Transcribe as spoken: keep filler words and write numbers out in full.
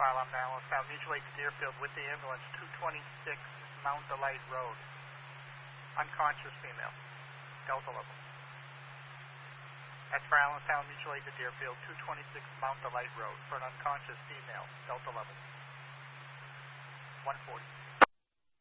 file on Allentown Mutual Aid to Deerfield with the ambulance, two twenty-six Mount Delight Road. Unconscious female, Delta level. That's for Allentown Mutual Aid to Deerfield, two twenty-six Mount Delight Road, for an unconscious female, Delta level. one forty.